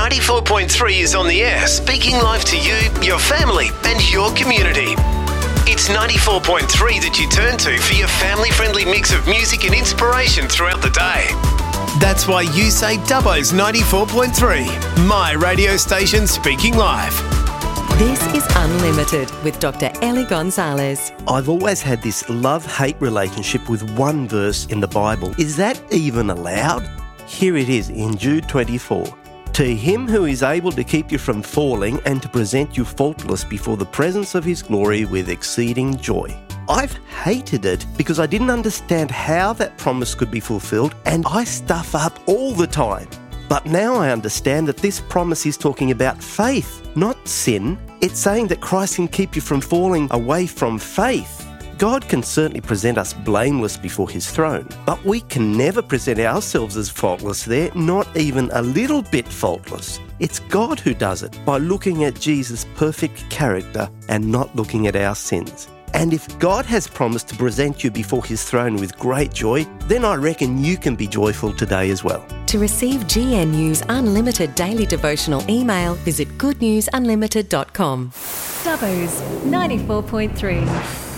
94.3 is on the air, speaking live to you, your family and your community. It's 94.3 that you turn to for your family-friendly mix of music and inspiration throughout the day. That's why you say Dubbo's 94.3, my radio station speaking live. This is Unlimited with Dr. Ellie Gonzalez. I've always had this love-hate relationship with one verse in the Bible. Is that even allowed? Here it is in Jude 24. To him who is able to keep you from falling and to present you faultless before the presence of his glory with exceeding joy. I've hated it because I didn't understand how that promise could be fulfilled, and I stuff up all the time. But now I understand that this promise is talking about faith, not sin. It's saying that Christ can keep you from falling away from faith. God can certainly present us blameless before his throne, but we can never present ourselves as faultless there, not even a little bit faultless. It's God who does it by looking at Jesus' perfect character and not looking at our sins. And if God has promised to present you before his throne with great joy, then I reckon you can be joyful today as well. To receive GNU's Unlimited Daily Devotional email, visit goodnewsunlimited.com. Dubbo's 94.3.